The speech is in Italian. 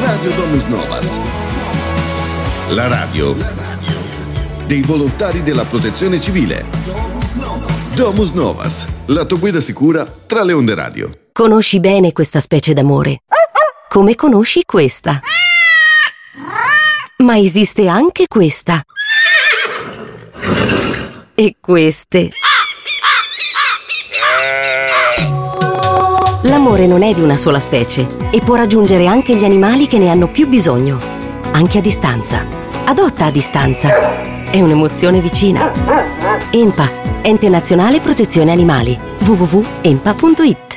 Radio Domus Novas. La radio dei volontari della protezione civile. Domus Novas, la tua guida sicura tra le onde radio. Conosci bene questa specie d'amore, come conosci questa. Ma esiste anche questa. E queste. L'amore non è di una sola specie e può raggiungere anche gli animali che ne hanno più bisogno, anche a distanza. Adotta a distanza. È un'emozione vicina. ENPA, Ente Nazionale Protezione Animali. www.enpa.it